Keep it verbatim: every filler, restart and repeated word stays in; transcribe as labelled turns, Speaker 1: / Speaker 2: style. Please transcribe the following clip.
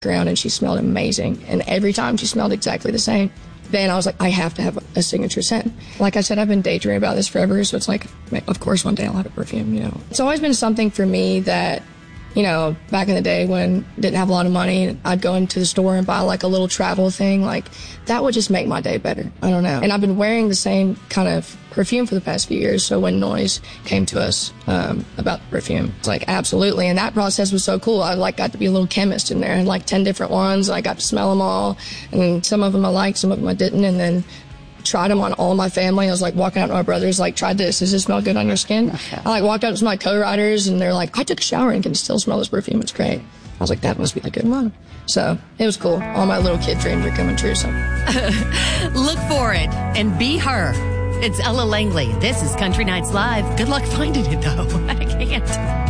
Speaker 1: around and she smelled amazing. And every time she smelled exactly the same. Then I was like, I have to have a signature scent. Like I said, I've been daydreaming about this forever. So it's like, of course, one day I'll have a perfume, you know. It's always been something for me that, you know, back in the day when I didn't have a lot of money, I'd go into the store and buy like a little travel thing. Like that would just make my day better. I don't know. And I've been wearing the same kind of perfume for the past few years. So when Noise came to us um, about the perfume, it's like, absolutely. And that process was so cool. I like got to be a little chemist in there and like ten different ones. I got to smell them all. And some of them I liked, some of them I didn't. And then tried them on all my family. I was like walking out to my brothers, like, tried this. Does this smell good on your skin? Okay. I like walked out to my co-writers and they're like, I took a shower and can still smell this perfume. It's great. I was like, that must be the good one. So it was cool. All my little kid dreams are coming true. So
Speaker 2: look for it and be her. It's Ella Langley. This is Country Nights Live. Good luck finding it though. I can't.